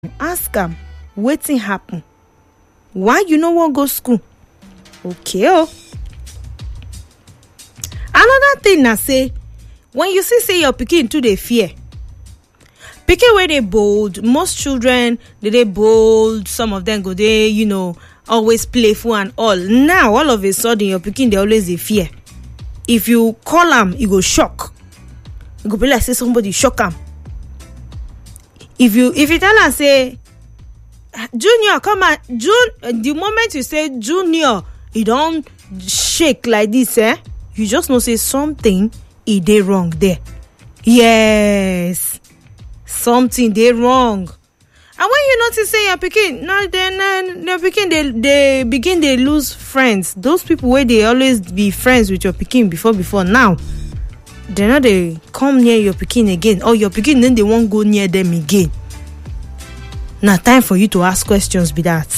ask am wetin happen, why you no wan go school. Okay another thing na say when you see your pikin too dey fear, pikin wey dey bold, most children dey bold, some of them go dey always playful and all. Now all of a sudden your pikin dey always dey fear. If you call am, e go shock, e go be like say somebody shock am. If you tell am say Junior come out, the moment you say Junior, e don shake like this, you just know say something e dey wrong there. Yes, something dey wrong. And when you notice say your pikin they begin dey lose friends, those people wey dey always be friends with your pikin before now, they no dey come near your pikin again, or your pikin then they won't go near them again. Na time for you to ask questions be that.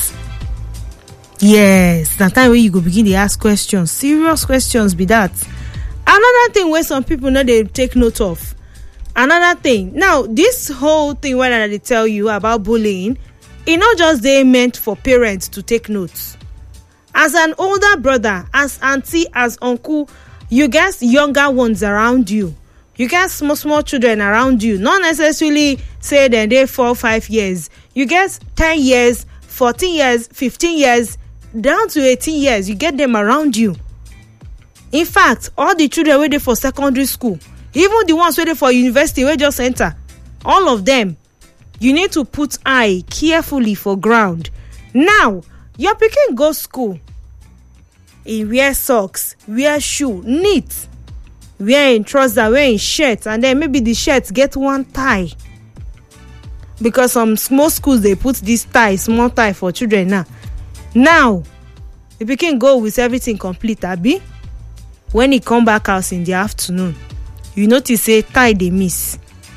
Yes, na time wey you go begin dey ask questions, serious questions be that. Another thing wey some people no dey take note of, another thing, now this whole thing wey I dey tell you about bullying, e no just dey meant for parents to take notes. As an older brother, as auntie, as uncle, you get younger ones around you, you get small children around you, not necessarily say dem dey 4-5 years, you get 10 years, 14 years, 15 years, down to 18 years, you get them around you. In fact, all the children wey dey for secondary school, even the ones wey dey for university wey just enter, all of them, you need to put eye carefully for ground. Now your pikin go school, e wear socks, wear shoe, neat, wear in trouser, wear in shirt, and then maybe the shirt get one tie, because some small schools dey put this tie, small tie for children. Now the pikin go with everything complete, abi when he come back house in the afternoon, you notice say tie dey miss.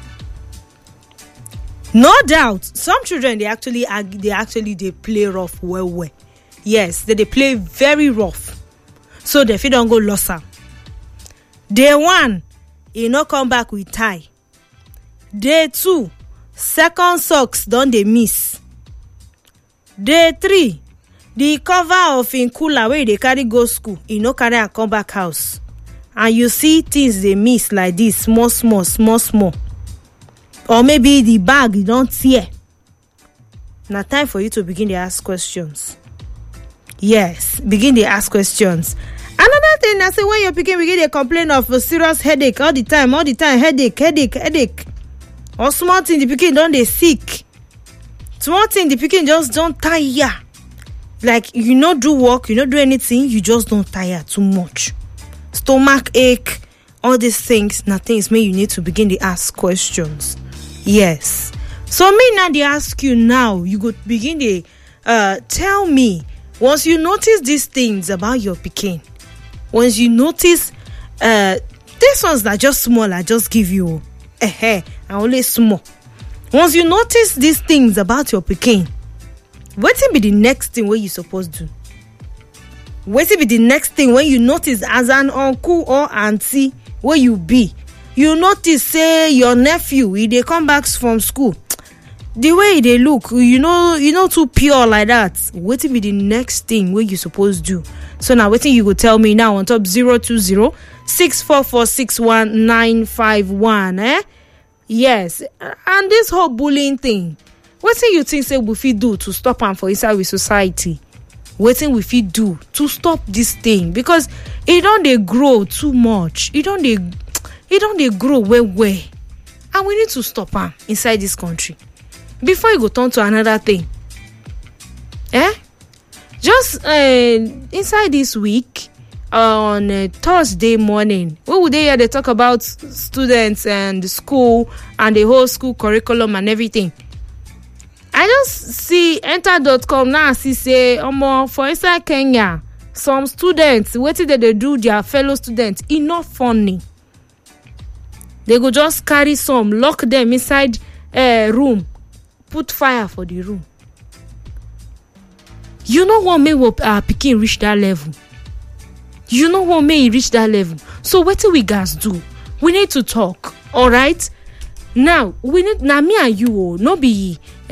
No doubt some children they actually dey play rough well. Yes, they play very rough, so they fit don go lost am. Day 1, e no come back with tie. Day 2, second socks don dey miss. Day 3, the cover of in cooler wey dey carry go school, e no carry am come back house, and you see things dey miss like this, small, or maybe the bag don tear. Na time for you to begin dey ask questions. Yes, begin dey ask questions. Another thing na say when your pikin begin dey complain of a serious headache all the time, headache, or small thing the pikin don dey sick, small thing the pikin just don tire, like you no do work, you no do anything, you just don tire too much, stomach ache, all these things na things wey you need to begin dey ask questions. Yes, so me now dey ask you now, you go begin dey tell me, once you notice these things about your pikin, once you notice these ones that just small, I just give you and only small. Once you notice these things about your pikin, wetin be the next thing wey you suppose do? Wetin be the next thing when you notice as an uncle or auntie wey you be? You notice say your nephew, he dey come back from school, the way he dey look, you know too pure like that. Wetin be the next thing wey you suppose do? So now wetin you go tell me now on top 020-64461951. Yes, and this whole bullying thing, wetin you think say we fit do to stop am for inside with society? Wetin we fit do to stop this thing? Because e don dey grow too much, e don dey grow well, and we need to stop am inside this country before e go turn to another thing. Just inside this week, on Thursday morning, we would hear they talk about students and the school and the whole school curriculum and everything. I just see enter.com now, see say for inside Kenya, some students wetin they do their fellow students, e not funny. They go just carry some, lock them inside room, put fire for the room. You know what make our pikin reach that level? You know what may reach that level? So what do we guys do? We need to talk, all right? Now we need, now me and you, no be